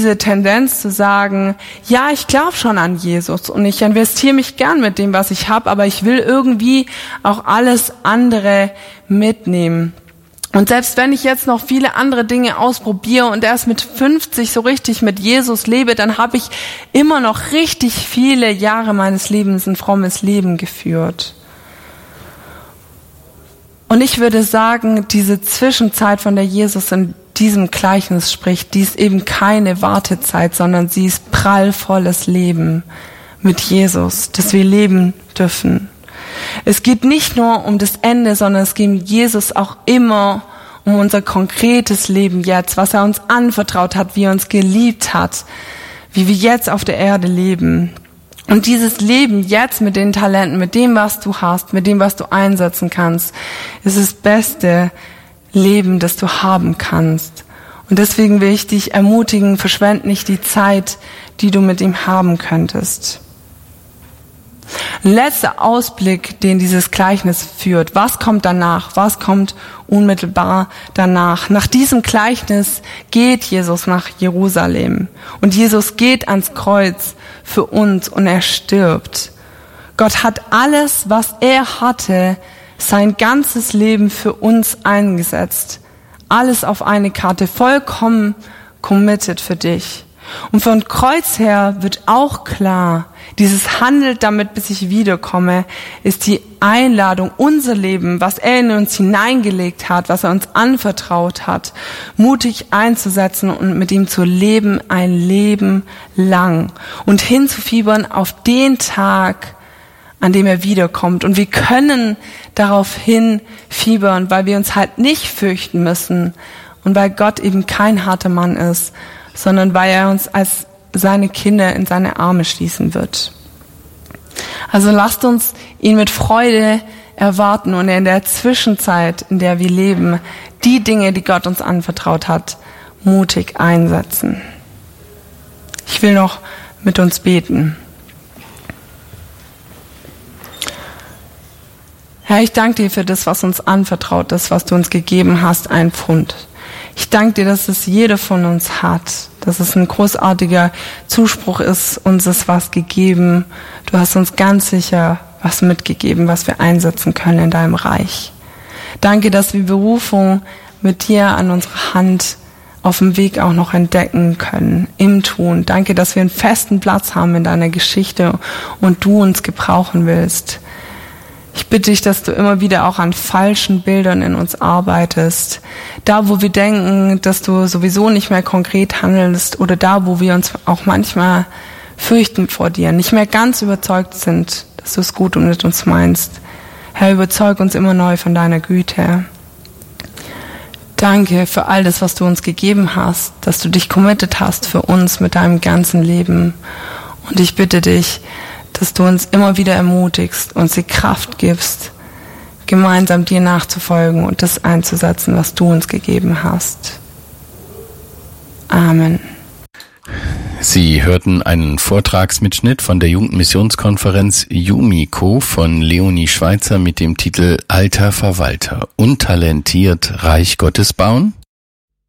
diese Tendenz zu sagen, ja, ich glaube schon an Jesus und ich investiere mich gern mit dem, was ich habe, aber ich will irgendwie auch alles andere mitnehmen. Und selbst wenn ich jetzt noch viele andere Dinge ausprobiere und erst mit 50 so richtig mit Jesus lebe, dann habe ich immer noch richtig viele Jahre meines Lebens ein frommes Leben geführt. Und ich würde sagen, diese Zwischenzeit, von der Jesus in diesem Gleichnis spricht, die ist eben keine Wartezeit, sondern sie ist prallvolles Leben mit Jesus, das wir leben dürfen. Es geht nicht nur um das Ende, sondern es geht Jesus auch immer um unser konkretes Leben jetzt, was er uns anvertraut hat, wie er uns geliebt hat, wie wir jetzt auf der Erde leben. Und dieses Leben jetzt mit den Talenten, mit dem, was du hast, mit dem, was du einsetzen kannst, ist das beste Leben, das du haben kannst. Und deswegen will ich dich ermutigen, verschwend nicht die Zeit, die du mit ihm haben könntest. Ein letzter Ausblick, den dieses Gleichnis führt. Was kommt danach? Was kommt unmittelbar danach? Nach diesem Gleichnis geht Jesus nach Jerusalem. Und Jesus geht ans Kreuz für uns und er stirbt. Gott hat alles, was er hatte, sein ganzes Leben für uns eingesetzt. Alles auf eine Karte, vollkommen committed für dich. Und von Kreuz her wird auch klar, dieses handelt damit, bis ich wiederkomme, ist die Einladung, unser Leben, was er in uns hineingelegt hat, was er uns anvertraut hat, mutig einzusetzen und mit ihm zu leben, ein Leben lang. Und hinzufiebern auf den Tag, an dem er wiederkommt. Und wir können darauf hinfiebern, weil wir uns halt nicht fürchten müssen und weil Gott eben kein harter Mann ist, sondern weil er uns als seine Kinder in seine Arme schließen wird. Also lasst uns ihn mit Freude erwarten und in der Zwischenzeit, in der wir leben, die Dinge, die Gott uns anvertraut hat, mutig einsetzen. Ich will noch mit uns beten. Herr, ich danke dir für das, was uns anvertraut ist, was du uns gegeben hast, 1 Pfund. Ich danke dir, dass es jeder von uns hat, dass es ein großartiger Zuspruch ist, uns ist was gegeben. Du hast uns ganz sicher was mitgegeben, was wir einsetzen können in deinem Reich. Danke, dass wir Berufung mit dir an unserer Hand auf dem Weg auch noch entdecken können, im Tun. Danke, dass wir einen festen Platz haben in deiner Geschichte und du uns gebrauchen willst. Ich bitte dich, dass du immer wieder auch an falschen Bildern in uns arbeitest. Da, wo wir denken, dass du sowieso nicht mehr konkret handelst oder da, wo wir uns auch manchmal fürchten vor dir, nicht mehr ganz überzeugt sind, dass du es gut und mit uns meinst. Herr, überzeug uns immer neu von deiner Güte. Danke für all das, was du uns gegeben hast, dass du dich committed hast für uns mit deinem ganzen Leben. Und ich bitte dich, dass du uns immer wieder ermutigst, uns die Kraft gibst, gemeinsam dir nachzufolgen und das einzusetzen, was du uns gegeben hast. Amen. Sie hörten einen Vortragsmitschnitt von der Jugendmissionskonferenz Jumiko von Leonie Schweizer mit dem Titel Alter Verwalter, untalentiert Reich Gottes bauen?